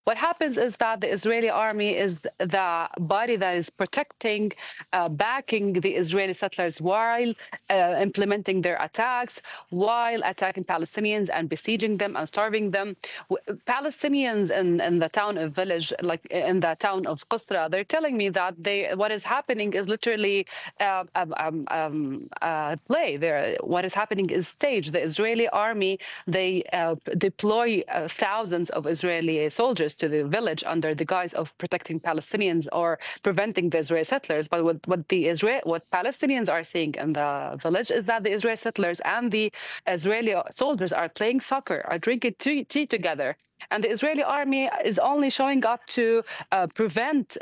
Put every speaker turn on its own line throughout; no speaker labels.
What happens is that the Israeli army is the body that is protecting, backing the Israeli settlers while implementing their attacks, while attacking Palestinians and besieging them and starving them. Palestinians in the town of village, like in the town of Qusra, they're telling me that what is happening is literally play. There, what is happening is staged. The Israeli army they deploy thousands of Israeli soldiers to the village under the guise of protecting Palestinians or preventing the Israeli settlers. But what Palestinians are seeing in the village is that the Israeli settlers and the Israeli soldiers are playing soccer, are drinking tea together. And the Israeli army is only showing up to prevent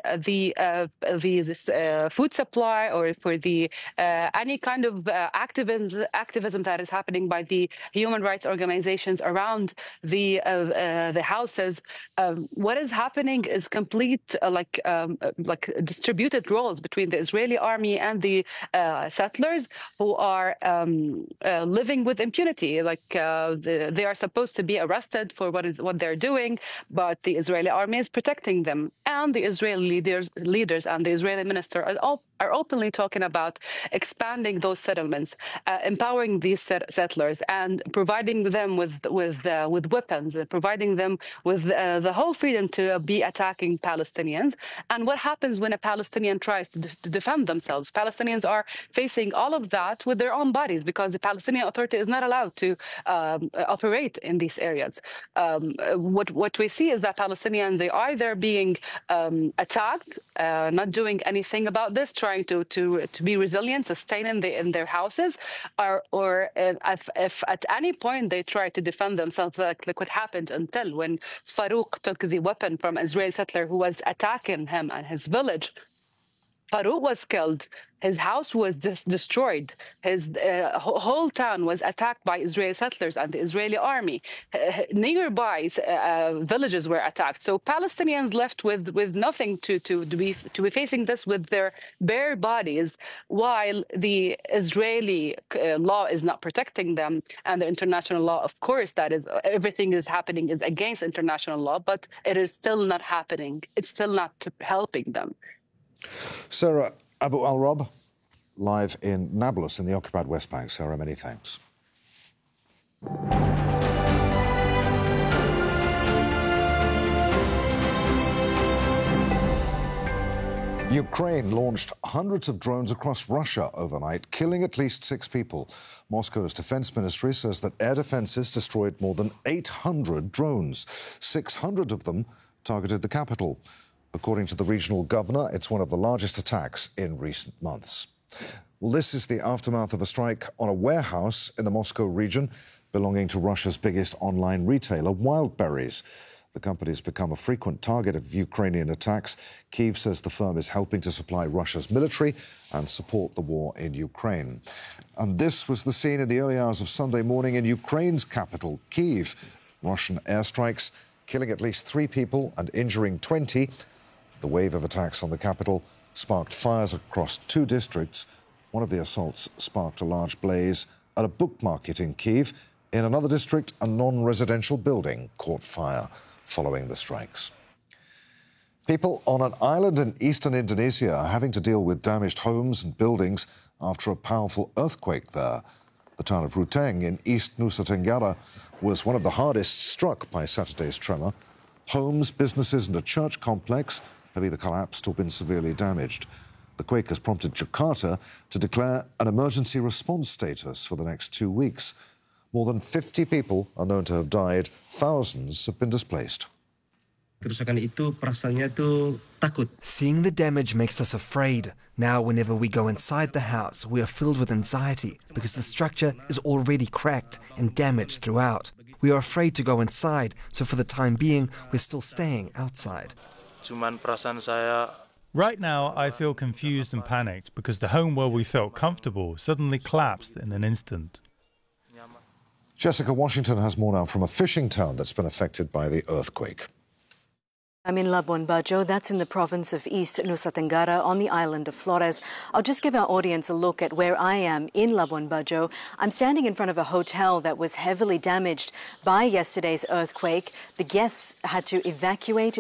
the food supply or for the any kind of activism that is happening by the human rights organizations around the houses. What is happening is complete like distributed roles between the Israeli army and the settlers who are living with impunity. They are supposed to be arrested for what they're doing, but the Israeli army is protecting them. And the Israeli leaders and the Israeli minister are openly talking about expanding those settlements, empowering these settlers, and providing them with weapons, providing them with the whole freedom to be attacking Palestinians. And what happens when a Palestinian tries to defend themselves? Palestinians are facing all of that with their own bodies because the Palestinian Authority is not allowed to operate in these areas. What we see is that Palestinians, they are either being attacked, not doing anything about this, trying to be resilient, sustain in their houses, or if at any point they try to defend themselves, like what happened until when Farouk took the weapon from an Israeli settler who was attacking him and his village. Farouk was killed. His house was destroyed. His whole town was attacked by Israeli settlers and the Israeli army. Nearby villages were attacked. So Palestinians left with nothing to be facing this with their bare bodies, while the Israeli law is not protecting them, and the international law, of course, that is everything is happening is against international law, but it is still not happening. It's still not helping them.
Sarah Abu al-Rob, live in Nablus in the occupied West Bank. Sarah, many thanks. Ukraine launched hundreds of drones across Russia overnight, killing at least 6 people. Moscow's defense ministry says that air defenses destroyed more than 800 drones. 600 of them targeted the capital. According to the regional governor, it's one of the largest attacks in recent months. Well, this is the aftermath of a strike on a warehouse in the Moscow region belonging to Russia's biggest online retailer, Wildberries. The company has become a frequent target of Ukrainian attacks. Kyiv says the firm is helping to supply Russia's military and support the war in Ukraine. And this was the scene in the early hours of Sunday morning in Ukraine's capital, Kyiv. Russian airstrikes killing at least 3 people and injuring 20. The wave of attacks on the capital sparked fires across 2 districts. One of the assaults sparked a large blaze at a book market in Kyiv. In another district, a non-residential building caught fire following the strikes. People on an island in eastern Indonesia are having to deal with damaged homes and buildings after a powerful earthquake there. The town of Ruteng in East Nusa Tenggara was one of the hardest struck by Saturday's tremor. Homes, businesses and a church complex have either collapsed or been severely damaged. The quake has prompted Jakarta to declare an emergency response status for the next 2 weeks. More than 50 people are known to have died. Thousands have been displaced.
Seeing the damage makes us afraid. Now, whenever we go inside the house, we are filled with anxiety because the structure is already cracked and damaged throughout. We are afraid to go inside, so for the time being, we're still staying outside.
Right now, I feel confused and panicked because the home where we felt comfortable suddenly collapsed in an instant.
Jessica Washington has more now from a fishing town that's been affected by the earthquake.
I'm in Labuan Bajo, that's in the province of East Nusa Tenggara on the island of Flores. I'll just give our audience a look at where I am in Labuan Bajo. I'm standing in front of a hotel that was heavily damaged by yesterday's earthquake. The guests had to evacuate